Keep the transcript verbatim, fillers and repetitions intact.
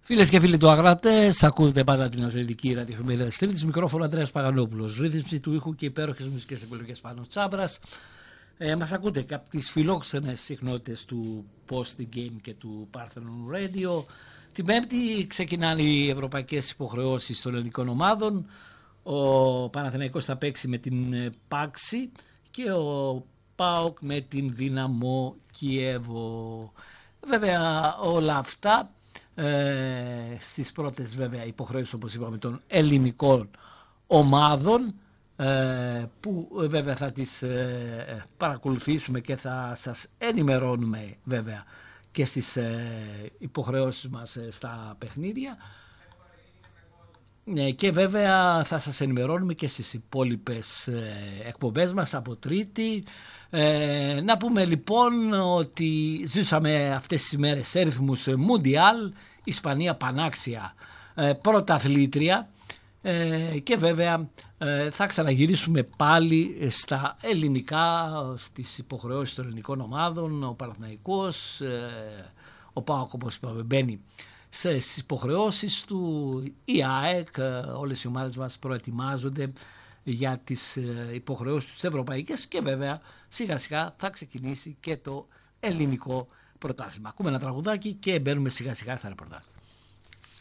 Φίλες και φίλοι του Αγράτες, ακούτε πάντα την αθλητική ραδιοφημερίδα της Τρίτης. Μικρόφωνο Ανδρέας Παγανόπουλος. Ρύθμιση του ήχου και υπέροχες μουσικές επιλογές πάνω Τσάμπρας. Ε, μας ακούτε και από τις φιλόξενες συχνότητες του Post Game και του Parthenon Radio. Την Πέμπτη ξεκινάνε οι ευρωπαϊκές υποχρεώσεις των ελληνικών ομάδων. Ο Παναθηναϊκός θα παίξει με την Πάξη και ο ΠΑΟΚ με την Δύναμο Κιέβο. Βέβαια όλα αυτά ε, στις πρώτες βέβαια υποχρεώσεις, όπως είπαμε, των ελληνικών ομάδων, ε, που βέβαια θα τις ε, παρακολουθήσουμε και θα σας ενημερώνουμε βέβαια και στις ε, υποχρεώσεις μας ε, στα παιχνίδια. Ε, και βέβαια θα σας ενημερώνουμε και στις υπόλοιπες ε, εκπομπές μας από Τρίτη. Ε, να πούμε λοιπόν ότι ζήσαμε αυτές τις ημέρες σε ρυθμούς Μουντιάλ, Ισπανία πανάξια ε, πρωταθλήτρια, ε, και βέβαια ε, θα ξαναγυρίσουμε πάλι στα ελληνικά, στις υποχρεώσεις των ελληνικών ομάδων. Ο Παναθηναϊκός, ε, ο ΠΑΟΚ, όπως είπαμε, μπαίνει στις υποχρεώσεις του, η ΑΕΚ, όλες οι ομάδες μας προετοιμάζονται για τις υποχρεώσεις τους ευρωπαϊκές και βέβαια σιγά σιγά θα ξεκινήσει και το ελληνικό πρωτάθλημα. Ακούμε ένα τραγουδάκι και μπαίνουμε σιγά σιγά στα ρεπορτάζ.